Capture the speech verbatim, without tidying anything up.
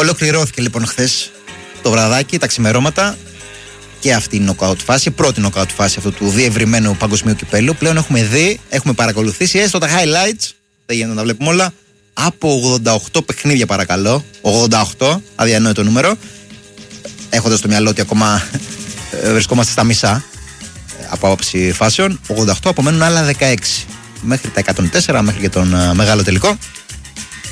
Ολοκληρώθηκε λοιπόν χθες το βραδάκι, τα ξημερώματα και αυτή η knockout φάση, η πρώτη knockout φάση αυτού του διευρυμένου παγκοσμίου κυπέλου. Πλέον έχουμε δει, έχουμε παρακολουθήσει έστω τα highlights, δεν γίνεται να τα βλέπουμε όλα, από ογδόντα οκτώ παιχνίδια παρακαλώ. ογδόντα οκτώ, αδιανόητο νούμερο. Έχοντας στο μυαλό ότι ακόμα βρισκόμαστε στα μισά από άποψη φάσεων. ογδόντα οκτώ, απομένουν άλλα δεκαέξι μέχρι τα εκατόν τέσσερα, μέχρι και τον uh, μεγάλο τελικό.